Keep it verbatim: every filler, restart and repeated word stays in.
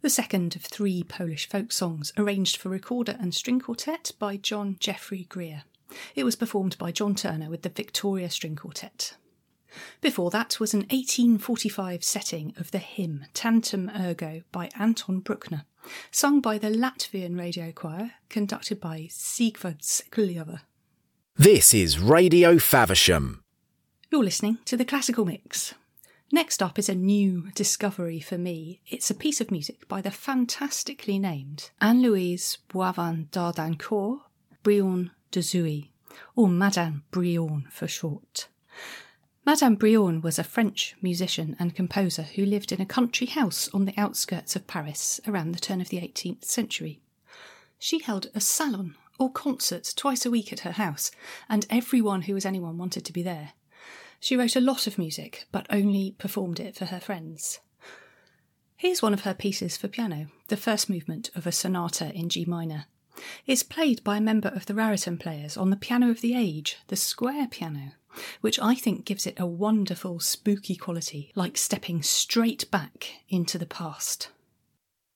the second of three Polish folk songs arranged for recorder and string quartet by John Geoffrey Greer. It was performed by John Turner with the Victoria String Quartet. Before that was an eighteen forty-five setting of the hymn Tantum Ergo by Anton Bruckner, sung by the Latvian radio choir, conducted by Sigvards Kuljava. This is Radio Faversham. You're listening to the Classical Mix. Next up is a new discovery for me. It's a piece of music by the fantastically named Anne-Louise Boivin d'Ardancourt, Brion de Zuy, or Madame Brion for short. Madame Brion was a French musician and composer who lived in a country house on the outskirts of Paris around the turn of the eighteenth century. She held a salon or concert twice a week at her house, and everyone who was anyone wanted to be there. She wrote a lot of music, but only performed it for her friends. Here's one of her pieces for piano, the first movement of a sonata in G minor. It's played by a member of the Raritan Players on the piano of the age, the square piano, which I think gives it a wonderful spooky quality, like stepping straight back into the past.